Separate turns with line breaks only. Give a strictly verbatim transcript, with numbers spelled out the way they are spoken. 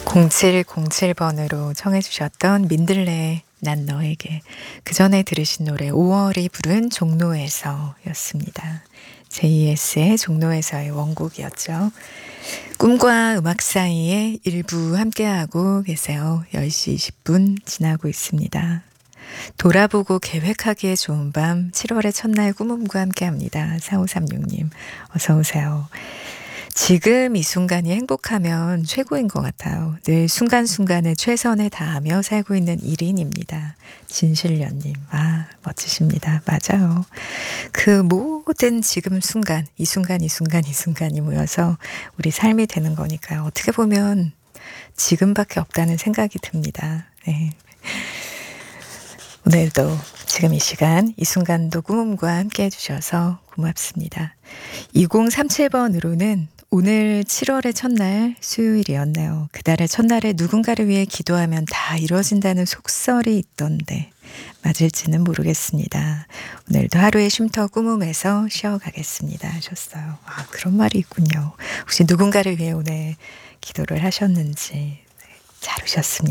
공칠공칠 번으로 청해 주셨던 민들레의 난 너에게, 그 전에 들으신 노래 오월이 부른 종로에서 였습니다. 제이에스의 종로에서의 원곡이었죠. 꿈과 음악 사이에 일부 함께하고 계세요. 열 시 이십 분 지나고 있습니다. 돌아보고 계획하기에 좋은 밤, 칠월의 첫날 꿈음과 함께합니다. 사오삼육 님 어서 오세요. 지금 이 순간이 행복하면 최고인 것 같아요. 늘 순간순간에 최선을 다하며 살고 있는 일 인입니다. 진실련님, 아, 멋지십니다. 맞아요. 그 모든 지금 순간, 이 순간, 이 순간, 이 순간이 모여서 우리 삶이 되는 거니까요. 어떻게 보면 지금밖에 없다는 생각이 듭니다. 네. 오늘도 지금 이 시간, 이 순간도 꿈음과 함께 해주셔서 고맙습니다. 이공삼칠 번으로는 오늘 칠월의 첫날 수요일이었네요. 그달의 첫날에 누군가를 위해 기도하면 다 이루어진다는 속설이 있던데 맞을지는 모르겠습니다. 오늘도 하루의 쉼터 꿈음에서 쉬어가겠습니다 하셨어요. 아, 그런 말이 있군요. 혹시 누군가를 위해 오늘 기도를 하셨는지 잘 오셨습니다.